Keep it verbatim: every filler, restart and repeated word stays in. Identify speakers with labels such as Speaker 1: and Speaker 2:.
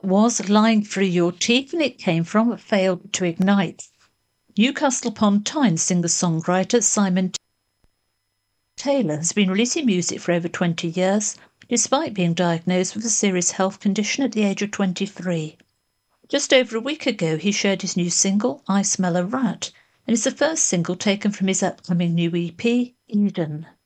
Speaker 1: was Lying Through Your Teeth, and it came from Failed to Ignite. Newcastle upon Tyne singer-songwriter Simon Taylor has been releasing music for over twenty years, despite being diagnosed with a serious health condition at the age of twenty-three. Just over a week ago, he shared his new single, I Smell a Rat, and it's the first single taken from his upcoming new E P, Eden.